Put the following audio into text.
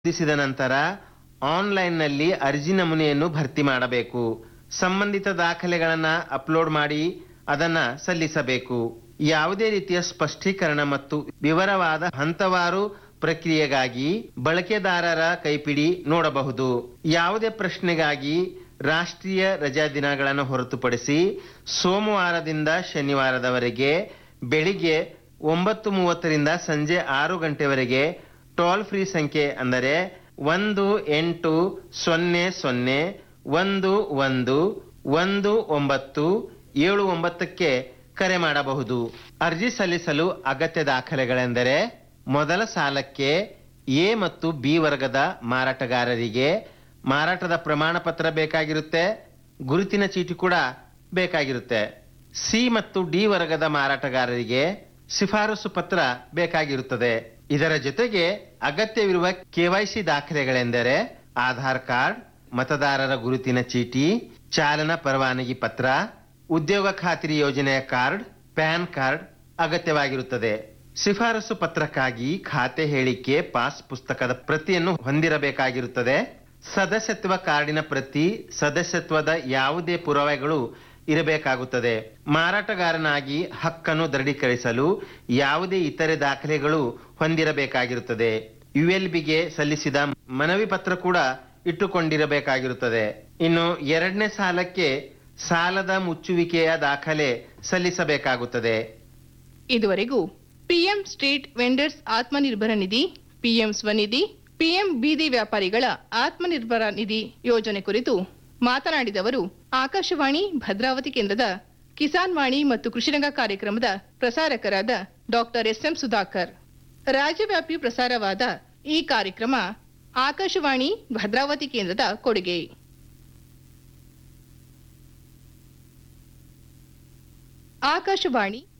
ನಮೂದಿಸಿದ ನಂತರ ಆನ್ಲೈನ್ನಲ್ಲಿ ಅರ್ಜಿ ನಮೂನೆಯನ್ನು ಭರ್ತಿ ಮಾಡಬೇಕು. ಸಂಬಂಧಿತ ದಾಖಲೆಗಳನ್ನು ಅಪ್ಲೋಡ್ ಮಾಡಿ ಅದನ್ನು ಸಲ್ಲಿಸಬೇಕು. ಯಾವುದೇ ರೀತಿಯ ಸ್ಪಷ್ಟೀಕರಣ ಮತ್ತು ವಿವರವಾದ ಹಂತವಾರು ಪ್ರಕ್ರಿಯೆಗಾಗಿ ಬಳಕೆದಾರರ ಕೈಪಿಡಿ ನೋಡಬಹುದು. ಯಾವುದೇ ಪ್ರಶ್ನೆಗಾಗಿ ರಾಷ್ಟ್ರೀಯ ರಜಾ ದಿನಗಳನ್ನು ಹೊರತುಪಡಿಸಿ ಸೋಮವಾರದಿಂದ ಶನಿವಾರದವರೆಗೆ ಬೆಳಿಗ್ಗೆ 9:30ರಿಂದ ಸಂಜೆ 6 ಗಂಟೆವರೆಗೆ ಟೋಲ್ ಫ್ರೀ ಸಂಖ್ಯೆ ಅಂದರೆ 1-800-11-1979ಕ್ಕೆ ಕರೆ ಮಾಡಬಹುದು. ಅರ್ಜಿ ಸಲ್ಲಿಸಲು ಅಗತ್ಯ ದಾಖಲೆಗಳೆಂದರೆ ಮೊದಲ ಸಾಲಕ್ಕೆ ಎ ಮತ್ತು ಬಿ ವರ್ಗದ ಮಾರಾಟಗಾರರಿಗೆ ಮಾರಾಟದ ಪ್ರಮಾಣ ಪತ್ರ ಬೇಕಾಗಿರುತ್ತೆ. ಗುರುತಿನ ಚೀಟಿ ಕೂಡ ಬೇಕಾಗಿರುತ್ತೆ. ಸಿ ಮತ್ತು ಡಿ ವರ್ಗದ ಮಾರಾಟಗಾರರಿಗೆ ಶಿಫಾರಸು ಪತ್ರ ಬೇಕಾಗಿರುತ್ತದೆ. ಇದರ ಜೊತೆಗೆ ಅಗತ್ಯವಿರುವ KYC ದಾಖಲೆಗಳೆಂದರೆ ಆಧಾರ್ ಕಾರ್ಡ್, ಮತದಾರರ ಗುರುತಿನ ಚೀಟಿ, ಚಾಲನಾ ಪರವಾನಗಿ ಪತ್ರ, ಉದ್ಯೋಗ ಖಾತ್ರಿ ಯೋಜನೆಯ ಕಾರ್ಡ್, ಪ್ಯಾನ್ ಕಾರ್ಡ್ ಅಗತ್ಯವಾಗಿರುತ್ತದೆ. ಶಿಫಾರಸು ಪತ್ರಕ್ಕಾಗಿ ಖಾತೆ ಹೇಳಿಕೆ, ಪಾಸ್ ಪುಸ್ತಕದ ಪ್ರತಿಯನ್ನು ಹೊಂದಿರಬೇಕಾಗಿರುತ್ತದೆ. ಸದಸ್ಯತ್ವ ಕಾರ್ಡಿನ ಪ್ರತಿ, ಸದಸ್ಯತ್ವದ ಯಾವುದೇ ಪುರಾವೆಗಳು ಇರಬೇಕಾಗುತ್ತದೆ. ಮಾರಾಟಗಾರನಾಗಿ ಹಕ್ಕನ್ನು ದೃಢೀಕರಿಸಲು ಯಾವುದೇ ಇತರೆ ದಾಖಲೆಗಳು ಹೊಂದಿರಬೇಕಾಗಿರುತ್ತದೆ. ULBಗೆ ಸಲ್ಲಿಸಿದ ಮನವಿ ಪತ್ರ ಕೂಡ ಇಟ್ಟುಕೊಂಡಿರಬೇಕಾಗಿರುತ್ತದೆ. ಇನ್ನು ಎರಡನೇ ಸಾಲಕ್ಕೆ ಸಾಲದ ಮುಚ್ಚುವಿಕೆಯ ದಾಖಲೆ ಸಲ್ಲಿಸಬೇಕಾಗುತ್ತದೆ. ಇದುವರೆಗೂ PM ಸ್ಟ್ರೀಟ್ ವೆಂಡರ್ಸ್ ಆತ್ಮನಿರ್ಭರ ನಿಧಿ, PM ಸ್ವನಿಧಿ, PM ಬೀದಿ ವ್ಯಾಪಾರಿಗಳ ಆತ್ಮನಿರ್ಭರ ನಿಧಿ ಯೋಜನೆ ಕುರಿತು ಮಾತನಾಡಿದವರು ಆಕಾಶವಾಣಿ ಭದ್ರಾವತಿ ಕೇಂದ್ರದ ಕಿಸಾನ್ ವಾಣಿ ಮತ್ತು ಕೃಷಿರಂಗ ಕಾರ್ಯಕ್ರಮದ ಪ್ರಸಾರಕರಾದ ಡಾಕ್ಟರ್ SM ಸುಧಾಕರ್. ರಾಜ್ಯವ್ಯಾಪಿ ಪ್ರಸಾರವಾದ ಈ ಕಾರ್ಯಕ್ರಮ ಆಕಾಶವಾಣಿ ಭದ್ರಾವತಿ ಕೇಂದ್ರದ ಕೊಡುಗೆ. ಆಕಾಶವಾಣಿ